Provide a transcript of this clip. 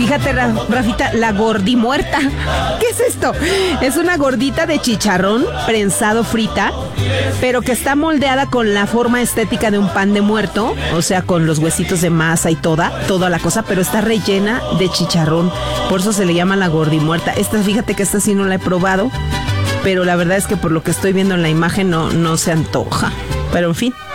Fíjate, Rafita, la gordimuerta. ¿Qué es esto? Es una gordita de chicharrón prensado frita, pero que está moldeada con la forma estética de un pan de muerto, o sea, con los huesitos de masa y toda la cosa, pero está rellena de chicharrón. Por eso se le llama la gordimuerta. Fíjate que esta sí no la he probado, pero la verdad es que por lo que estoy viendo en la imagen no se antoja. Pero en fin.